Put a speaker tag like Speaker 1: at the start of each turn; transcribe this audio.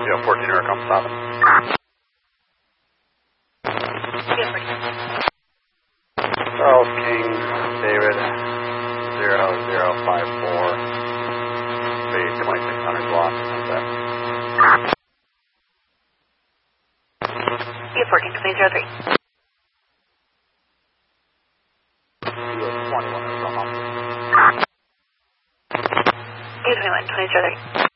Speaker 1: Yeah, 14 Air, come stop it. Charles King, David, 0054, speed 2600 block, is that?
Speaker 2: Yeah, 14, 2003.
Speaker 1: US 21, Oklahoma.
Speaker 2: Yeah, 21, 2003.